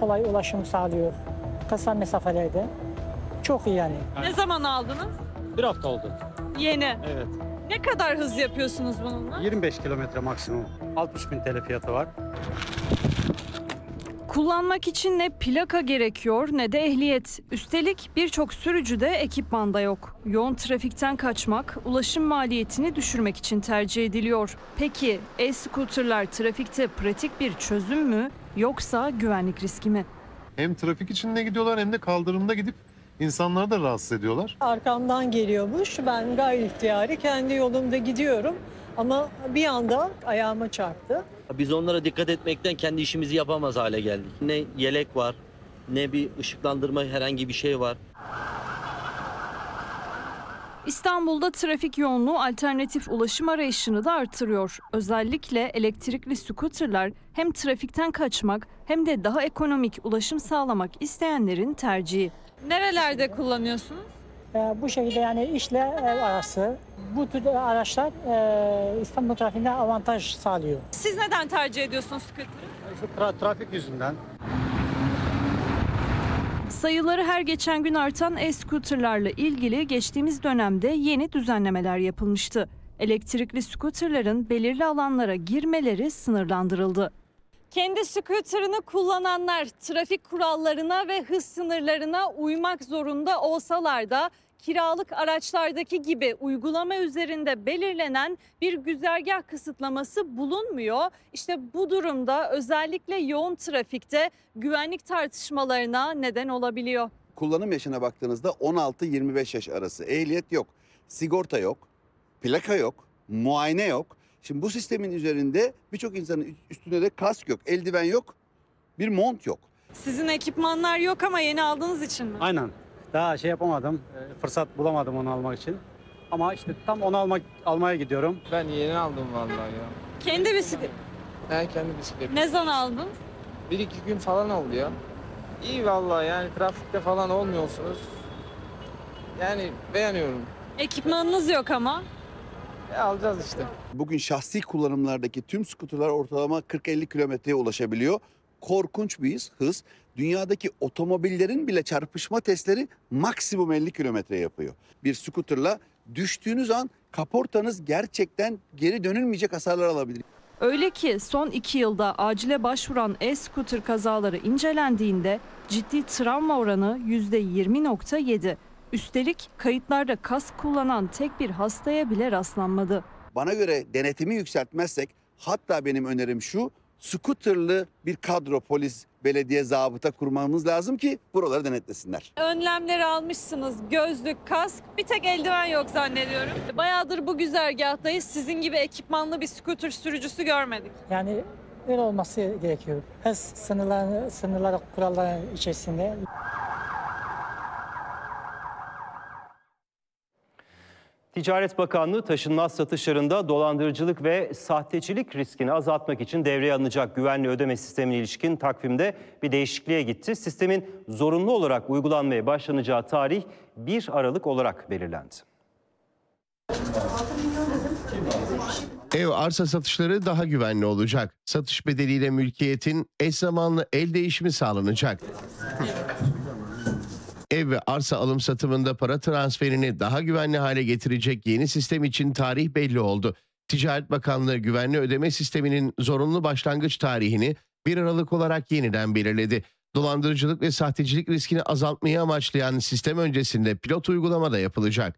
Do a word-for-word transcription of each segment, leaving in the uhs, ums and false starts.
kolay ulaşım sağlıyor. Kısa mesafelerde. Çok iyi yani. Ne zaman aldınız? Bir hafta oldu. Yeni. Evet. Ne kadar hız yapıyorsunuz bununla? yirmi beş kilometre maksimum. altmış bin T L fiyatı var. Kullanmak için ne plaka gerekiyor ne de ehliyet. Üstelik birçok sürücüde ekipman da yok. Yoğun trafikten kaçmak, ulaşım maliyetini düşürmek için tercih ediliyor. Peki e-scooterlar trafikte pratik bir çözüm mü yoksa güvenlik riski mi? Hem trafik içinde gidiyorlar hem de kaldırımda gidip insanları da rahatsız ediyorlar. Arkamdan geliyormuş. Ben gayri ihtiyari kendi yolumda gidiyorum. Ama bir anda ayağıma çarptı. Biz onlara dikkat etmekten kendi işimizi yapamaz hale geldik. Ne yelek var, ne bir ışıklandırma herhangi bir şey var. İstanbul'da trafik yoğunluğu alternatif ulaşım arayışını da artırıyor. Özellikle elektrikli scooterlar hem trafikten kaçmak hem de daha ekonomik ulaşım sağlamak isteyenlerin tercihi. Nerelerde kullanıyorsunuz? Ee, bu şekilde yani işle ev arası bu tür araçlar e, İstanbul trafiğinde avantaj sağlıyor. Siz neden tercih ediyorsunuz scooter'ı? Şu tra- trafik yüzünden. Sayıları her geçen gün artan e-scooterlarla ilgili geçtiğimiz dönemde yeni düzenlemeler yapılmıştı. Elektrikli scooterların belirli alanlara girmeleri sınırlandırıldı. Kendi scooter'ını kullananlar trafik kurallarına ve hız sınırlarına uymak zorunda olsalar da kiralık araçlardaki gibi uygulama üzerinde belirlenen bir güzergah kısıtlaması bulunmuyor. İşte bu durumda özellikle yoğun trafikte güvenlik tartışmalarına neden olabiliyor. Kullanım yaşına baktığınızda on altı yirmi beş yaş arası. Ehliyet yok, sigorta yok, plaka yok, muayene yok. Şimdi bu sistemin üzerinde birçok insanın üstünde de kask yok, eldiven yok, bir mont yok. Sizin ekipmanlar yok ama yeni aldığınız için mi? Aynen. Daha şey yapamadım. e, Fırsat bulamadım onu almak için. Ama işte tam onu almak almaya gidiyorum. Ben yeni aldım vallahi ya. Kendi bisiklet. Ben kendi bisikletim. Ne zaman aldın? Bir iki gün falan oldu ya. İyi vallahi yani trafikte falan olmuyorsunuz. Yani beğeniyorum. Ekipmanınız yok ama. E, alacağız işte. Bugün şahsi kullanımlardaki tüm skuterlar ortalama kırk elli kilometreye ulaşabiliyor. Korkunç bir hız, hız. Dünyadaki otomobillerin bile çarpışma testleri maksimum elli kilometre yapıyor. Bir skuterla düştüğünüz an kaportanız gerçekten geri dönülmeyecek hasarlar alabilir. Öyle ki son iki yılda acile başvuran e-scooter kazaları incelendiğinde ciddi travma oranı yüzde yirmi nokta yedi. Üstelik kayıtlarda kask kullanan tek bir hastaya bile rastlanmadı. Bana göre denetimi yükseltmezsek, hatta benim önerim şu, skuterlı bir kadro, polis, belediye, zabıta kurmamız lazım ki buraları denetlesinler. Önlemleri almışsınız. Gözlük, kask, bir tek eldiven yok zannediyorum. Bayağıdır bu güzergahtayız. Sizin gibi ekipmanlı bir scooter sürücüsü görmedik. Yani öyle olması gerekiyor. Hız sınırları, sınırları kuralları içerisinde. Ticaret Bakanlığı taşınmaz satışlarında dolandırıcılık ve sahtecilik riskini azaltmak için devreye alınacak güvenli ödeme sistemine ilişkin takvimde bir değişikliğe gitti. Sistemin zorunlu olarak uygulanmaya başlanacağı tarih bir Aralık olarak belirlendi. Ev arsa satışları daha güvenli olacak. Satış bedeliyle mülkiyetin eş zamanlı el değişimi sağlanacak. Ev ve arsa alım satımında para transferini daha güvenli hale getirecek yeni sistem için tarih belli oldu. Ticaret Bakanlığı güvenli ödeme sisteminin zorunlu başlangıç tarihini bir Aralık olarak yeniden belirledi. Dolandırıcılık ve sahtecilik riskini azaltmayı amaçlayan sistem öncesinde pilot uygulama da yapılacak.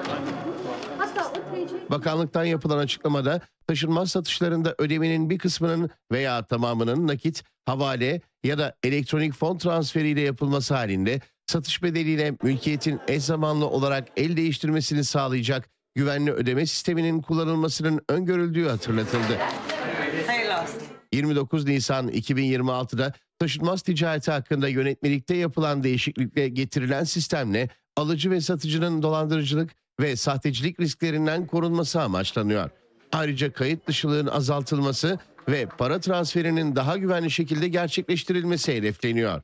Bakanlıktan yapılan açıklamada taşınmaz satışlarında ödemenin bir kısmının veya tamamının nakit, havale ya da elektronik fon transferiyle yapılması halinde satış bedeliyle mülkiyetin eş zamanlı olarak el değiştirmesini sağlayacak güvenli ödeme sisteminin kullanılmasının öngörüldüğü hatırlatıldı. yirmi dokuz Nisan iki bin yirmi altıda taşınmaz ticareti hakkında yönetmelikte yapılan değişiklikle getirilen sistemle alıcı ve satıcının dolandırıcılık ve sahtecilik risklerinden korunması amaçlanıyor. Ayrıca kayıt dışılığın azaltılması ve para transferinin daha güvenli şekilde gerçekleştirilmesi hedefleniyor.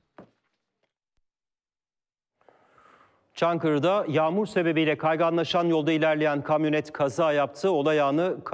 Çankırı'da yağmur sebebiyle kayganlaşan yolda ilerleyen kamyonet kaza yaptı. Olay anı